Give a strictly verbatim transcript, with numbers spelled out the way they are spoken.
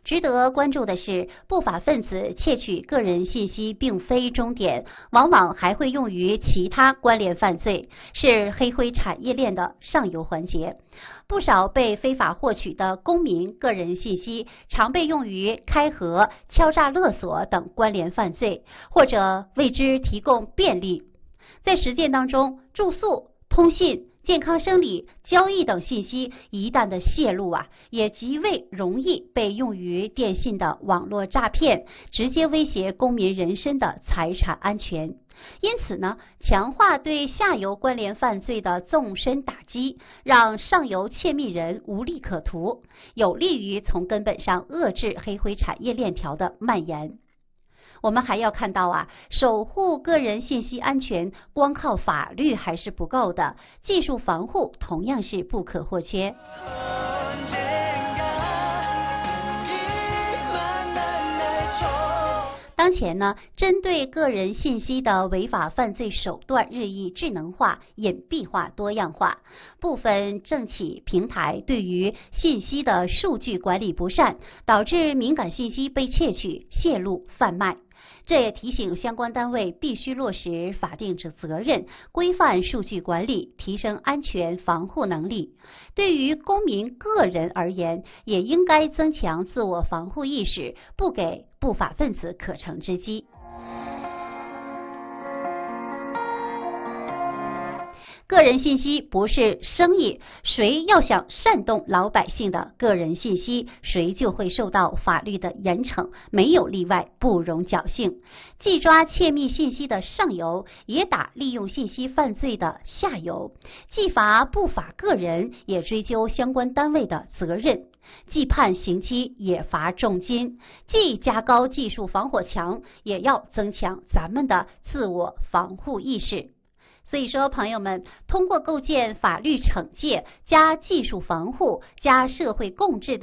值得关注的是，不法分子窃取个人信息并非终点，往往还会用于其他关联犯罪，是黑灰产业链的上游环节。不少被非法获取的公民个人信息常被用于开盒、敲诈勒索等关联犯罪，或者为之提供便利。在实践当中，住宿、通信、健康生理、交易等信息一旦的泄露啊，也极为容易被用于电信的网络诈骗，直接威胁公民人身的财产安全。因此呢，强化对下游关联犯罪的纵深打击，让上游窃密人无利可图，有利于从根本上遏制黑灰产业链条的蔓延。我们还要看到啊，守护个人信息安全，光靠法律还是不够的，技术防护同样是不可或缺。当前呢，针对个人信息的违法犯罪手段日益智能化、隐蔽化、多样化，部分政企平台对于信息的数据管理不善，导致敏感信息被窃取、泄露、贩卖。这也提醒相关单位必须落实法定责任，规范数据管理，提升安全防护能力。对于公民个人而言，也应该增强自我防护意识，不给不法分子可乘之机。个人信息不是生意，谁要想煽动老百姓的个人信息，谁就会受到法律的严惩，没有例外，不容侥幸。既抓窃密信息的上游，也打利用信息犯罪的下游；既罚不法个人，也追究相关单位的责任；既判刑期，也罚重金；既加高技术防火墙，也要增强咱们的自我防护意识。所以说，朋友们，通过构建法律惩戒、加技术防护、加社会共治的